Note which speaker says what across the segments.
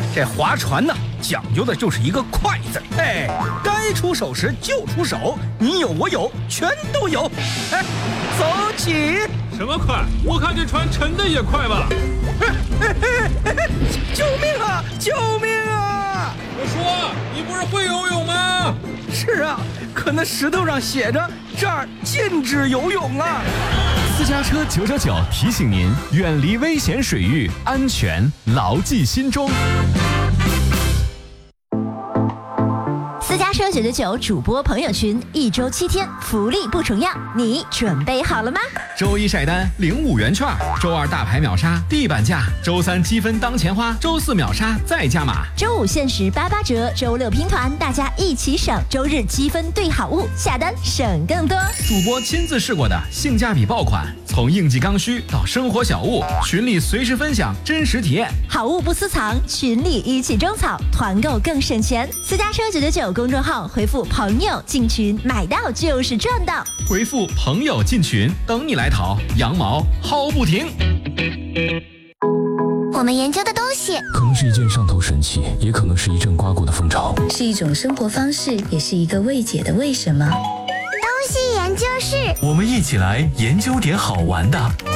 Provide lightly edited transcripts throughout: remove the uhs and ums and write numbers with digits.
Speaker 1: 这划船呢，讲究的就是一个快字。哎，该出手时就出手，你有我有，全都有。哎，走起！
Speaker 2: 什么快？我看这船沉的也快吧？
Speaker 1: 救命啊！救命啊！
Speaker 2: 我说，你不是会游泳吗？
Speaker 1: 是啊，可那石头上写着这儿禁止游泳啊。
Speaker 3: 私家车999提醒您，远离危险水域，安全牢记心中。
Speaker 4: 私家车999主播朋友群，1周7天，福利不重样，你准备好了吗？
Speaker 3: 周一晒单领5元券，周二大牌秒杀地板价，周三积分当钱花，周四秒杀再加码，
Speaker 4: 周五限时88折，周六拼团，大家一起省，周日积分兑好物，下单省更多。
Speaker 3: 主播亲自试过的性价比爆款，从应季刚需到生活小物，群里随时分享真实体验，
Speaker 4: 好物不私藏，群里一起种草，团购更省钱。私家车999公众号回复朋友进群，买到就是赚到。
Speaker 3: 回复朋友进群，等你来淘，羊毛薅不停。
Speaker 5: 我们研究的东西
Speaker 6: 可能是一件上头神器，也可能是一阵刮过的风潮，
Speaker 7: 是一种生活方式，也是一个未解的为什么。
Speaker 5: 东西研究室，
Speaker 6: 我们一起来研究点好玩的。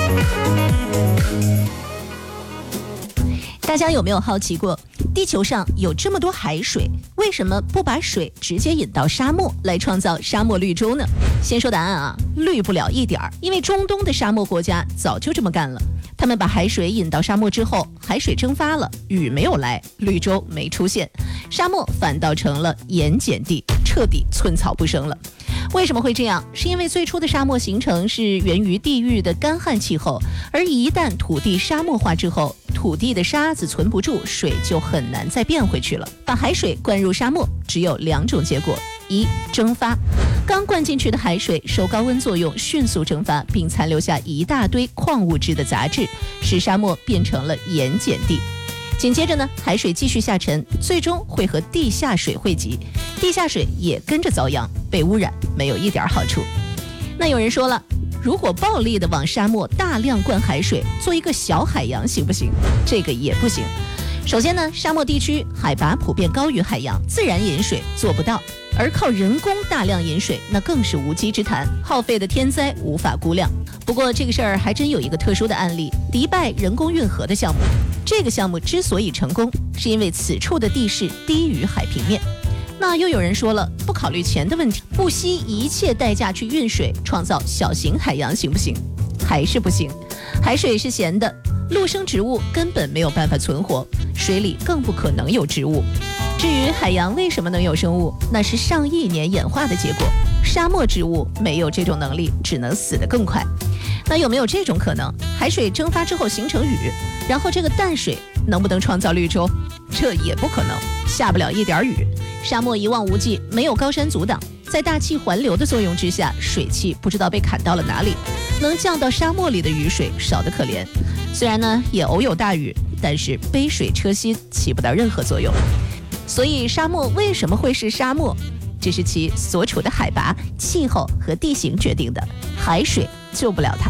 Speaker 4: 大家有没有好奇过，地球上有这么多海水，为什么不把水直接引到沙漠来创造沙漠绿洲呢？先说答案啊，绿不了一点儿，因为中东的沙漠国家早就这么干了。他们把海水引到沙漠之后，海水蒸发了，雨没有来，绿洲没出现，沙漠反倒成了盐碱地，彻底寸草不生了。为什么会这样？是因为最初的沙漠形成是源于地域的干旱气候，而一旦土地沙漠化之后，土地的沙子存不住，水就很难再变回去了。把海水灌入沙漠，只有2种结果：一、蒸发，刚灌进去的海水受高温作用迅速蒸发，并残留下一大堆矿物质的杂质，使沙漠变成了盐碱地。紧接着呢，海水继续下沉，最终会和地下水汇集，地下水也跟着遭殃，被污染，没有一点好处。那有人说了，如果暴力的往沙漠大量灌海水，做一个小海洋行不行？这个也不行。首先呢，沙漠地区海拔普遍高于海洋，自然饮水做不到，而靠人工大量饮水，那更是无稽之谈，耗费的天灾无法估量。不过这个事儿还真有一个特殊的案例，迪拜人工运河的项目。这个项目之所以成功，是因为此处的地势低于海平面。那又有人说了，不考虑钱的问题，不惜一切代价去运水，创造小型海洋行不行？还是不行。海水是咸的，陆生植物根本没有办法存活，水里更不可能有植物。至于海洋为什么能有生物，那是上亿年演化的结果。沙漠植物没有这种能力，只能死得更快。那有没有这种可能，海水蒸发之后形成雨，然后这个淡水能不能创造绿洲？这也不可能，下不了一点雨。沙漠一望无际，没有高山阻挡，在大气环流的作用之下，水汽不知道被砍到了哪里，能降到沙漠里的雨水少得可怜。虽然呢也偶有大雨，但是杯水车薪，起不到任何作用。所以沙漠为什么会是沙漠？这是其所处的海拔、气候和地形决定的，海水救不了它。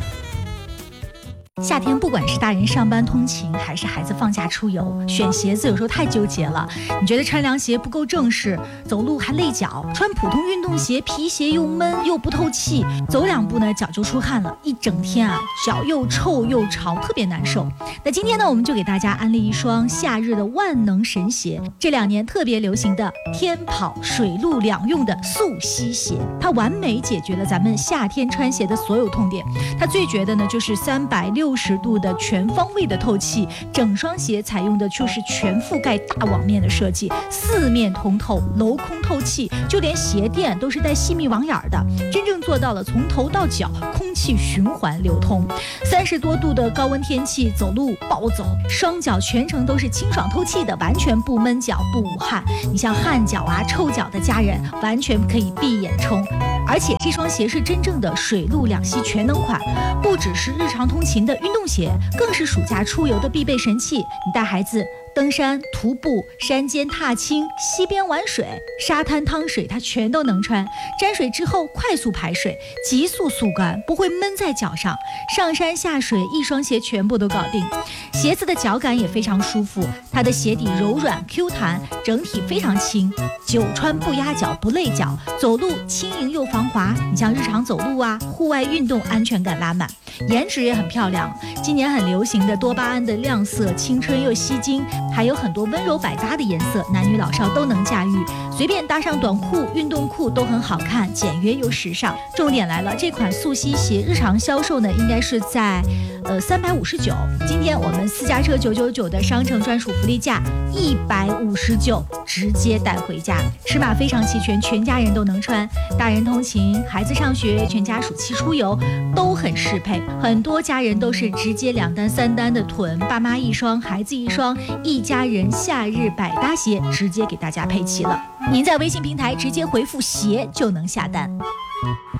Speaker 8: 夏天不管是大人上班通勤，还是孩子放假出游，选鞋子有时候太纠结了。你觉得穿凉鞋不够正式，走路还累脚；穿普通运动鞋，皮鞋又闷又不透气，走2步呢脚就出汗了，一整天啊脚又臭又潮，特别难受。那今天呢，我们就给大家安利一双夏日的万能神鞋，这2年特别流行的天跑水陆两用的速吸鞋，它完美解决了咱们夏天穿鞋的所有痛点。它最绝的呢就是360度的全方位的透气，整双鞋采用的就是全覆盖大网面的设计，4面通透，镂空透气，就连鞋垫都是带细密网眼的，真正做到了从头到脚空气循环流通。30多度的高温天气，走路暴走，双脚全程都是清爽透气的，完全不闷脚不捂汗。你像汗脚啊、臭脚的家人，完全可以闭眼冲。而且这双鞋是真正的水陆两栖全能款，不只是日常通勤的运动鞋，更是暑假出游的必备神器。你带孩子登山、徒步、山间踏青、溪边玩水、沙滩趟水，它全都能穿。沾水之后快速排水，急速速干，不会闷在脚上。上山下水一双鞋全部都搞定。鞋子的脚感也非常舒服，它的鞋底柔软 Q 弹，整体非常轻，久穿不压脚不累脚，走路轻盈又防滑。你像日常走路啊，户外运动安全感拉满，颜值也很漂亮。今年很流行的多巴胺的亮色，青春又吸睛，还有很多温柔百搭的颜色，男女老少都能驾驭，随便搭上短裤、运动裤都很好看，简约又时尚。重点来了，这款速吸鞋日常销售呢，应该是在359，今天我们私家车999的商城专属福利价159，直接带回家。尺码非常齐全，全家人都能穿，大人通勤、孩子上学、全家暑期出游都很适配。很多家人都是直接2单3单的囤，爸妈一双，孩子一双，一家人夏日百搭鞋直接给大家配齐了。您在微信平台直接回复鞋就能下单。